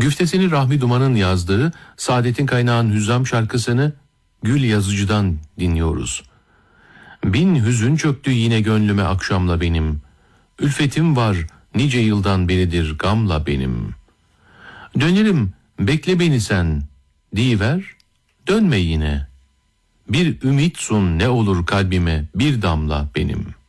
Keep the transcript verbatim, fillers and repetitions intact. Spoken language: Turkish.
Güftesini Rahmi Duman'ın yazdığı Saadet'in Kaynağın Hüzzam şarkısını Gül Yazıcı'dan dinliyoruz. Bin hüzün çöktü yine gönlüme akşamla benim. Ülfetim var nice yıldan beridir gamla benim. Dönerim bekle beni sen diyiver, dönme yine. Bir ümit sun ne olur kalbime bir damla benim.